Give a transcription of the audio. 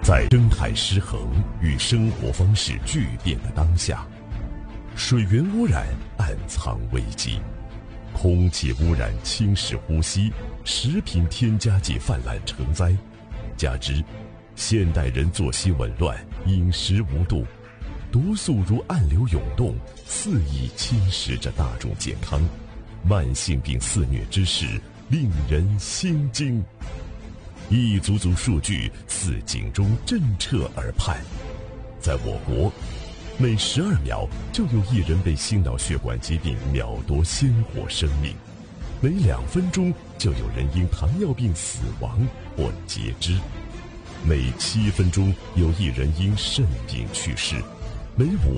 在生态失衡与生活方式巨变的当下，水源污染暗藏危机，空气污染侵蚀呼吸，食品添加剂泛滥成灾，加之现代人作息紊乱，饮食无度，毒素如暗流涌动，肆意侵蚀着大众健康，慢性病肆虐之势令人心惊。一组组数据似警钟震彻耳畔，在我国，每12秒就有1人被心脑血管疾病秒夺鲜活生命，每2分钟就有人因糖尿病死亡或截肢，每7分钟有1人因肾病去世，每5